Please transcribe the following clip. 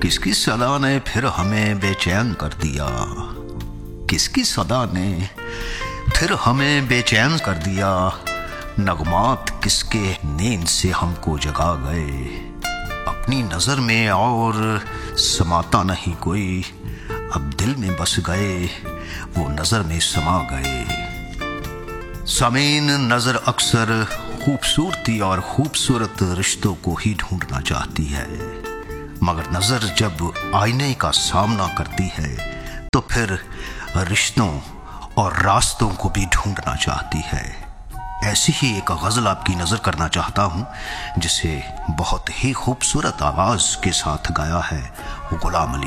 किसकी सदा ने फिर हमें बेचैन कर दिया, किसकी सदा ने फिर हमें बेचैन कर दिया, नगमात किसके नींद से हमको जगा गए, अपनी नजर में और समाता नहीं कोई, अब दिल में बस गए वो नजर में समा गए। सामीन, नजर अक्सर खूबसूरती और खूबसूरत रिश्तों को ही ढूंढना चाहती है, मगर नजर जब आईने का सामना करती है तो फिर रिश्तों और रास्तों को भी ढूंढना चाहती है। ऐसी ही एक गजल आपकी नजर करना चाहता हूं, जिसे बहुत ही खूबसूरत आवाज के साथ गाया है गुलाम अली।